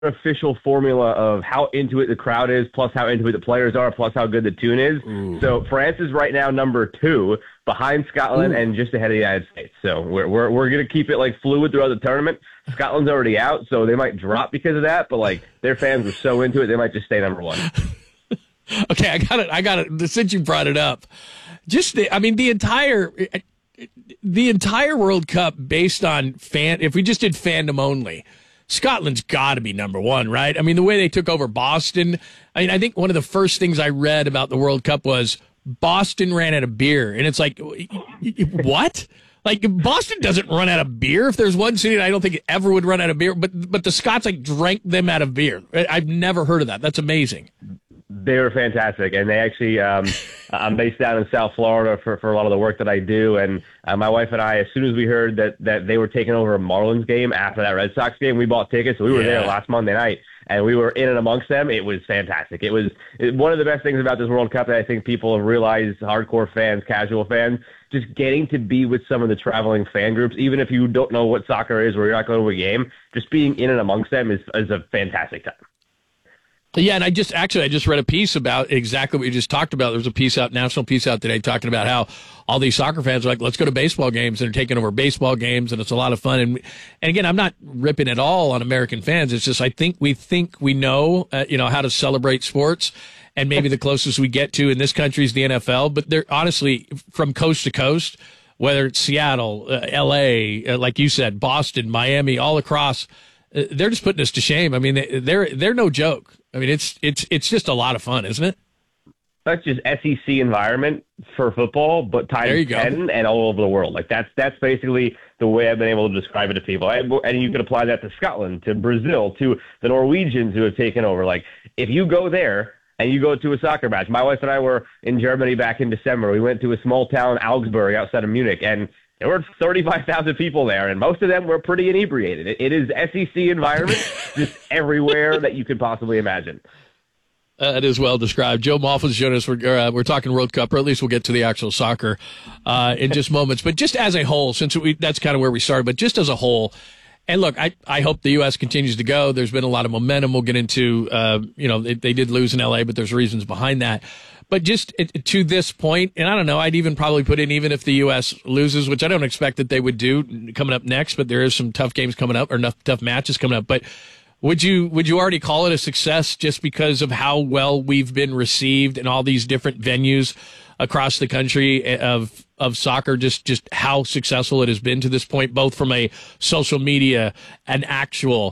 official formula of how into it the crowd is, plus how into it the players are, plus how good the tune is. Ooh. So France is right now number 2 behind Scotland and just ahead of the United States. So we're going to keep it like fluid throughout the tournament. Scotland's already out, so they might drop because of that, but like their fans are so into it, they might just stay number 1. Okay, I got it. Since you brought it up, the entire World Cup based on if we just did fandom only, Scotland's got to be number 1, right? I mean, the way they took over Boston. I mean, I think one of the first things I read about the World Cup was Boston ran out of beer, and it's like, what? Like, Boston doesn't run out of beer. If there's one city that I don't think it ever would run out of beer, but the Scots like drank them out of beer. I've never heard of that. That's amazing. They were fantastic, and they actually, I'm based down in South Florida for a lot of the work that I do, and my wife and I, as soon as we heard that they were taking over a Marlins game after that Red Sox game, we bought tickets, so we were there last Monday night, and we were in and amongst them. It was fantastic. It was one of the best things about this World Cup that I think people have realized, hardcore fans, casual fans, just getting to be with some of the traveling fan groups, even if you don't know what soccer is or you're not going to a game, just being in and amongst them is a fantastic time. Yeah, and I just read a piece about exactly what you just talked about. There's a national piece out today talking about how all these soccer fans are like, let's go to baseball games, and they're taking over baseball games, and it's a lot of fun. And again, I'm not ripping at all on American fans. It's just I think we know how to celebrate sports, and maybe the closest we get to in this country is the NFL. But they're honestly from coast to coast, whether it's Seattle, L.A., like you said, Boston, Miami, all across. They're just putting us to shame. I mean, they're no joke. I mean, it's just a lot of fun, isn't it? That's just SEC environment for football, but times 10 and all over the world. Like that's basically the way I've been able to describe it to people. And you can apply that to Scotland, to Brazil, to the Norwegians who have taken over. Like if you go there and you go to a soccer match, my wife and I were in Germany back in December. We went to a small town, Augsburg, outside of Munich, and there were 35,000 people there, and most of them were pretty inebriated. It is SEC environment just everywhere that you could possibly imagine. It is well described. Joe Malfa's joining us. We're talking World Cup, or at least we'll get to the actual soccer in just moments. But just as a whole, since that's kind of where we started, but just as a whole, and look, I hope the U.S. continues to go. There's been a lot of momentum. We'll get into, they did lose in L.A., but there's reasons behind that. But just to this point, and I don't know, I'd even probably put in even if the U.S. loses, which I don't expect that they would do coming up next, but there is some tough games coming up, or tough matches coming up. But would you already call it a success just because of how well we've been received in all these different venues across the country of soccer, just how successful it has been to this point, both from a social media and a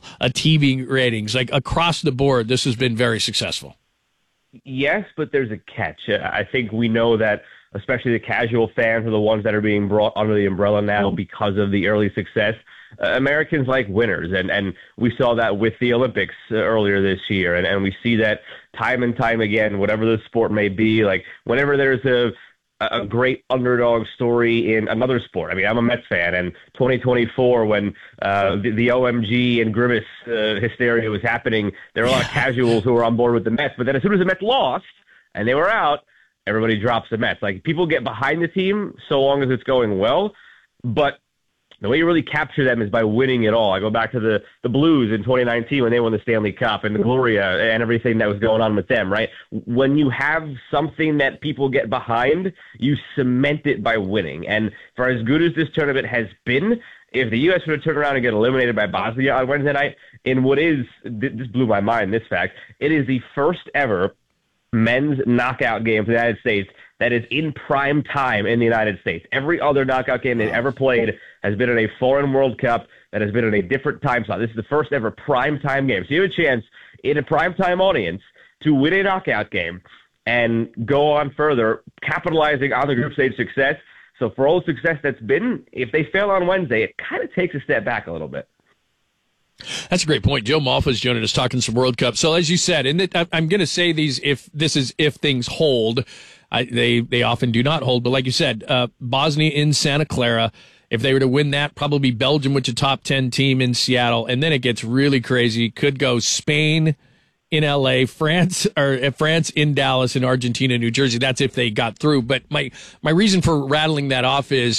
TV ratings, like across the board, this has been very successful. Yes, but there's a catch. I think we know that especially the casual fans are the ones that are being brought under the umbrella now because of the early success. Americans like winners, and we saw that with the Olympics earlier this year, and we see that time and time again, whatever the sport may be, like whenever there's a great underdog story in another sport. I mean, I'm a Mets fan, and 2024, when the OMG and Grimace hysteria was happening, there were a lot of casuals who were on board with the Mets. But then as soon as the Mets lost and they were out, everybody drops the Mets. Like, people get behind the team so long as it's going well, but the way you really capture them is by winning it all. I go back to the Blues in 2019 when they won the Stanley Cup, and the Gloria and everything that was going on with them, right? When you have something that people get behind, you cement it by winning. And for as good as this tournament has been, if the U.S. were to turn around and get eliminated by Bosnia on Wednesday night, in what is, this blew my mind, this fact, it is the first ever men's knockout game for the United States that is in prime time in the United States. Every other knockout game they've ever played has been in a foreign World Cup that has been in a different time slot. This is the first ever prime time game. So you have a chance in a prime time audience to win a knockout game and go on further, capitalizing on the group stage success. So for all the success that's been, if they fail on Wednesday, it kind of takes a step back a little bit. That's a great point. Joe Malfa's joining us talking some World Cup. So as you said, and I'm going to say these if things hold. They often do not hold, but like you said, Bosnia in Santa Clara. If they were to win that, probably Belgium, which is a top 10 team in Seattle, and then it gets really crazy. Could go Spain in LA, France in Dallas, and Argentina, New Jersey. That's if they got through. But my reason for rattling that off is,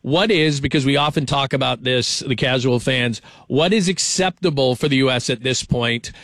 what is, because we often talk about this, the casual fans, what is acceptable for the U.S. at this point?